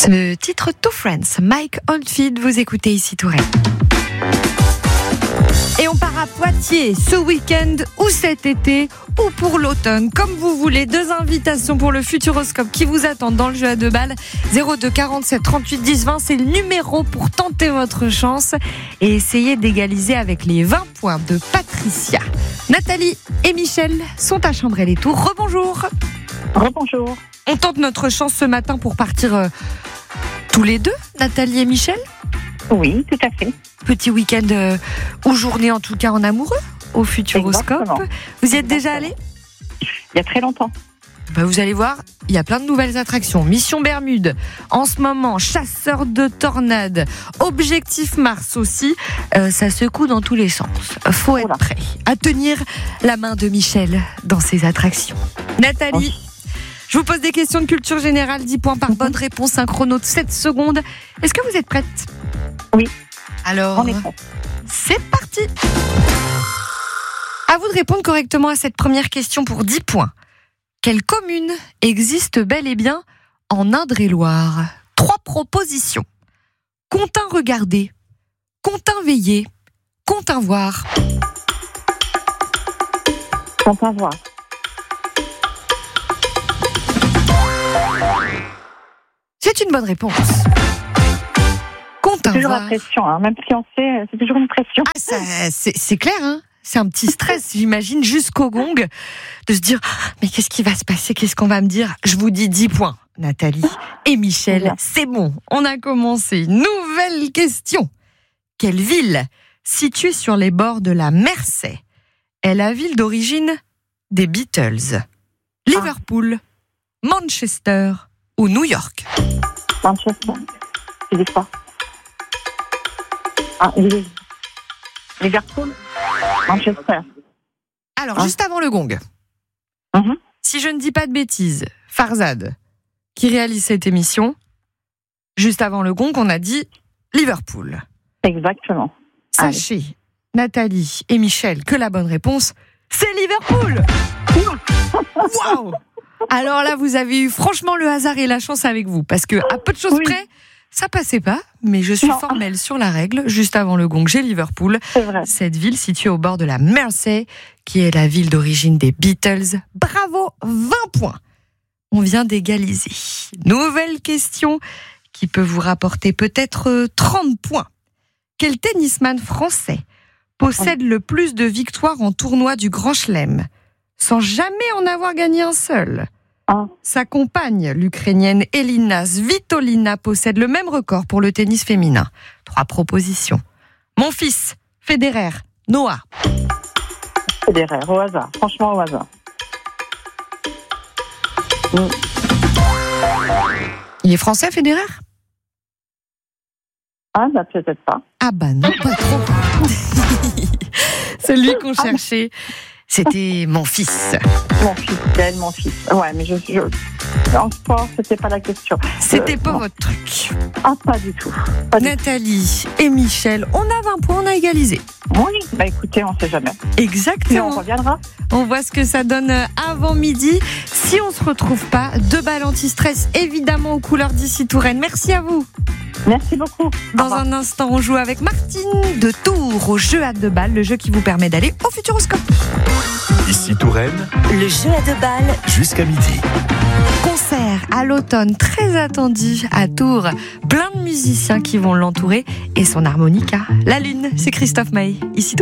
Ce titre Two Friends, Mike Oldfield, vous écoutez ici Touraine. Et on part à Poitiers ce week-end ou cet été ou pour l'automne, comme vous voulez. 2 invitations pour le Futuroscope qui vous attendent dans le jeu à 2 balles. 02 47 38 10 20, c'est le numéro pour tenter votre chance et essayer d'égaliser avec les 20 points de Patricia. Nathalie et Michel sont à Chambray-les-Tours. Rebonjour. Rebonjour. On tente notre chance ce matin pour partir tous les deux, Nathalie et Michel. Oui, tout à fait. Petit week-end ou journée en tout cas en amoureux au Futuroscope. Exactement. Vous y êtes déjà allé ? Il y a très longtemps. Vous allez voir, il y a plein de nouvelles attractions. Mission Bermude, en ce moment, chasseur de tornades, Objectif Mars aussi. Ça secoue dans tous les sens. Faut être prêt à tenir la main de Michel dans ces attractions. Nathalie, je vous pose des questions de culture générale, 10 points par bonne réponse, un chrono de 7 secondes. Est-ce que vous êtes prête ? Oui. Alors, on est prêt. C'est parti. À vous de répondre correctement à cette première question pour 10 points. Quelle commune existe bel et bien en Indre-et-Loire ? 3 propositions. Contint regarder, Contint veiller, Contint voir. Contint voir. C'est une bonne réponse. Contint C'est toujours voir. la pression, hein. Même si on sait, c'est toujours une pression. C'est clair, hein. C'est un petit stress, j'imagine, jusqu'au gong, de se dire « Mais qu'est-ce qui va se passer ? Qu'est-ce qu'on va me dire ?» Je vous dis 10 points, Nathalie et Michel. C'est bon, on a commencé. Nouvelle question. Quelle ville, située sur les bords de la Mersey, est la ville d'origine des Beatles ? Liverpool, Manchester ou New York ? Manchester. Je dis pas. Liverpool. Manchester. Alors, juste avant le gong, si je ne dis pas de bêtises, Farzad, qui réalise cette émission, juste avant le gong, on a dit Liverpool. Exactement. Sachez, Nathalie et Michel, que la bonne réponse, c'est Liverpool. Waouh! Alors là, vous avez eu franchement le hasard et la chance avec vous, parce que à peu de choses près, ça passait pas, mais je suis formelle sur la règle. Juste avant le gong, j'ai Liverpool. C'est vrai. Cette ville située au bord de la Mersey, qui est la ville d'origine des Beatles. Bravo, 20 points. On vient d'égaliser. Nouvelle question qui peut vous rapporter peut-être 30 points. Quel tennisman français possède le plus de victoires en tournoi du Grand Chelem, sans jamais en avoir gagné un seul ? Sa compagne, l'Ukrainienne Elina Svitolina, possède le même record pour le tennis féminin. 3 propositions. Mon fils, Federer, Noah. Federer, au hasard. Franchement, au hasard. Il est français, Federer ? Peut-être pas. Non, pas trop. Celui qu'on cherchait, c'était mon fils. Mon fils. Ouais, mais en sport, c'était pas la question. C'était pas votre truc. Pas du tout. Nathalie et Michel, on a 20 points, on a égalisé. Oui, écoutez, on sait jamais. Exactement. Et on reviendra. On voit ce que ça donne avant midi. Si on se retrouve pas, 2 balles anti-stress, évidemment, aux couleurs d'ici Touraine. Merci à vous. Merci beaucoup. Dans un instant, on joue avec Martine de Tours au jeu à 2 balles, le jeu qui vous permet d'aller au Futuroscope. Ici Touraine, le jeu à 2 balles jusqu'à midi. Concert à l'automne très attendu à Tours. Plein de musiciens qui vont l'entourer et son harmonica. La Lune, c'est Christophe Maé. Ici